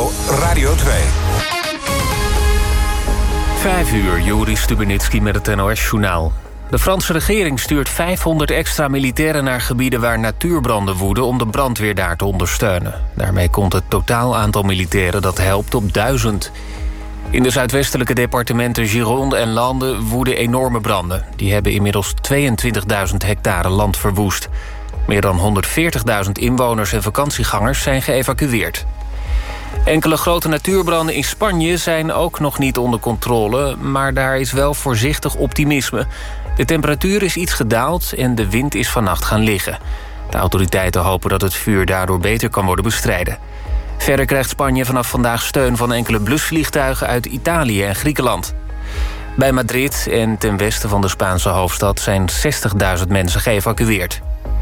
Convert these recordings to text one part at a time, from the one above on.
NPO Radio 2. 5 uur, Joris Stubenitski met het NOS-journaal. De Franse regering stuurt 500 extra militairen naar gebieden waar natuurbranden woeden om de brandweer daar te ondersteunen. Daarmee komt het totaal aantal militairen dat helpt op 1000. In de zuidwestelijke departementen Gironde en Landes woeden enorme branden. Die hebben inmiddels 22.000 hectare land verwoest. Meer dan 140.000 inwoners en vakantiegangers zijn geëvacueerd. Enkele grote natuurbranden in Spanje zijn ook nog niet onder controle, maar daar is wel voorzichtig optimisme. De temperatuur is iets gedaald en de wind is vannacht gaan liggen. De autoriteiten hopen dat het vuur daardoor beter kan worden bestreden. Verder krijgt Spanje vanaf vandaag steun van enkele blusvliegtuigen uit Italië en Griekenland. Bij Madrid en ten westen van de Spaanse hoofdstad zijn 60.000 mensen geëvacueerd.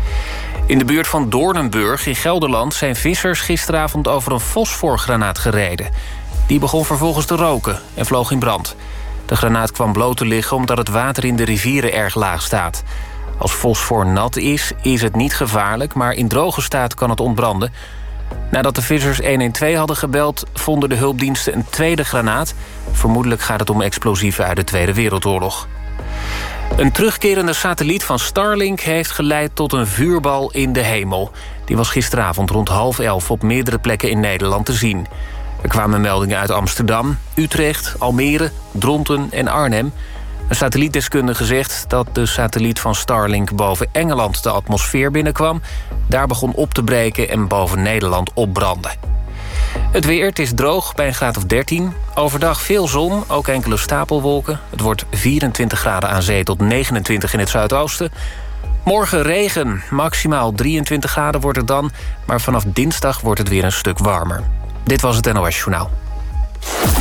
In de buurt van Doornenburg in Gelderland zijn vissers gisteravond over een fosforgranaat gereden. Die begon vervolgens te roken en vloog in brand. De granaat kwam bloot te liggen omdat het water in de rivieren erg laag staat. Als fosfor nat is het niet gevaarlijk, maar in droge staat kan het ontbranden. Nadat de vissers 112 hadden gebeld, vonden de hulpdiensten een tweede granaat. Vermoedelijk gaat het om explosieven uit de Tweede Wereldoorlog. Een terugkerende satelliet van Starlink heeft geleid tot een vuurbal in de hemel. Die was gisteravond rond 10:30 op meerdere plekken in Nederland te zien. Er kwamen meldingen uit Amsterdam, Utrecht, Almere, Dronten en Arnhem. Een satellietdeskundige zegt dat de satelliet van Starlink boven Engeland de atmosfeer binnenkwam. Daar begon op te breken en boven Nederland opbrandde. Het weer, het is droog bij een graad of 13. Overdag veel zon, ook enkele stapelwolken. Het wordt 24 graden aan zee tot 29 in het zuidoosten. Morgen regen, maximaal 23 graden wordt het dan. Maar vanaf dinsdag wordt het weer een stuk warmer. Dit was het NOS Journaal.